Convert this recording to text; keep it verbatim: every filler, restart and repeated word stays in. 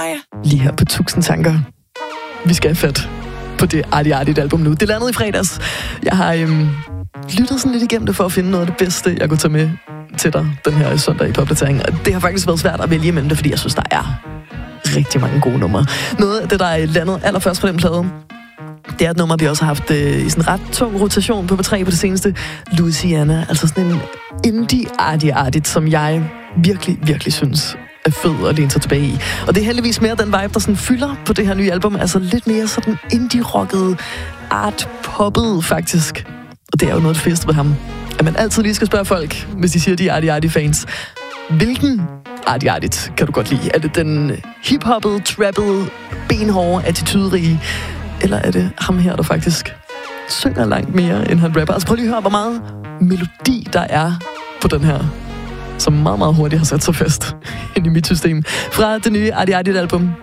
mig. Lige her på Tusind Tanker. Vi skal have fat på det Arti Arti album nu. Det landede i fredags. Jeg har øhm, lyttet sådan lidt igennem det for at finde noget af det bedste, jeg kunne tage med til dig den her søndag i popdateringen. Og det har faktisk været svært at vælge imellem det, fordi jeg synes, der er rigtig mange gode numre. Noget af det, der er landet allerførst på den plade, det er et nummer, vi også har haft øh, i sådan en ret tung rotation på P tre på det seneste. Louisiana, altså sådan en indie Arti Arti, som jeg virkelig, virkelig synes er fed at læne sig tilbage i. Og det er heldigvis mere den vibe, der sådan fylder på det her nye album. Altså lidt mere sådan indie-rocket, art-poppet faktisk. Og det er jo noget af det fedeste ved ham. At man altid lige skal spørge folk, hvis de siger, de er Arti Arti-fans. Hvilken Arti Arti kan du godt lide? Er det den hip-hoppede, trappede, benhårde, attitudrige? Eller er det ham her, der faktisk synger langt mere, end han rapper? Altså prøv lige at høre, hvor meget melodi der er på den her, som meget, meget hurtigt har sat sig fast ind i mit system. Fra det nye Arti Arti-album,